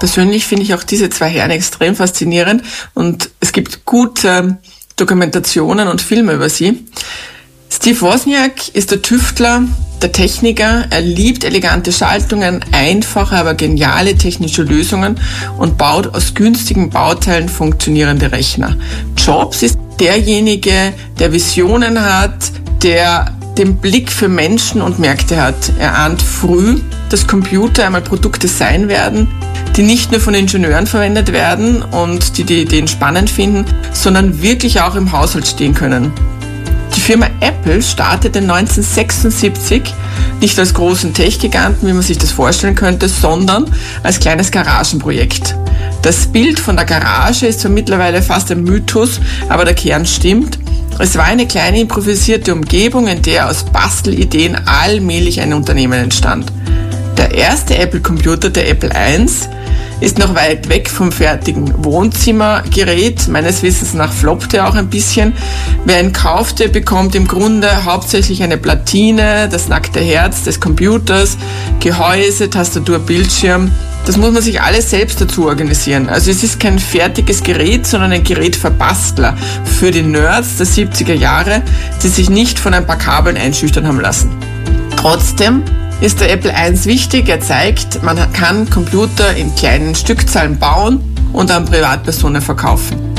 Persönlich finde ich auch diese zwei Herren extrem faszinierend und es gibt gute Dokumentationen und Filme über sie. Steve Wozniak ist der Tüftler, der Techniker. Er liebt elegante Schaltungen, einfache, aber geniale technische Lösungen und baut aus günstigen Bauteilen funktionierende Rechner. Jobs ist derjenige, der Visionen hat, der den Blick für Menschen und Märkte hat. Er ahnt früh, dass Computer einmal Produkte sein werden, die nicht nur von Ingenieuren verwendet werden und die Ideen spannend finden, sondern wirklich auch im Haushalt stehen können. Die Firma Apple startete 1976 nicht als großen Tech-Giganten, wie man sich das vorstellen könnte, sondern als kleines Garagenprojekt. Das Bild von der Garage ist zwar mittlerweile fast ein Mythos, aber der Kern stimmt. Es war eine kleine improvisierte Umgebung, in der aus Bastelideen allmählich ein Unternehmen entstand. Der erste Apple-Computer, der Apple I, ist noch weit weg vom fertigen Wohnzimmergerät. Meines Wissens nach floppte er auch ein bisschen. Wer ihn kaufte, bekommt im Grunde hauptsächlich eine Platine, das nackte Herz des Computers, Gehäuse, Tastatur, Bildschirm. Das muss man sich alles selbst dazu organisieren. Also es ist kein fertiges Gerät, sondern ein Gerät für Bastler, für die Nerds der 70er Jahre, die sich nicht von ein paar Kabeln einschüchtern haben lassen. Trotzdem ist der Apple I wichtig. Er zeigt, man kann Computer in kleinen Stückzahlen bauen und an Privatpersonen verkaufen.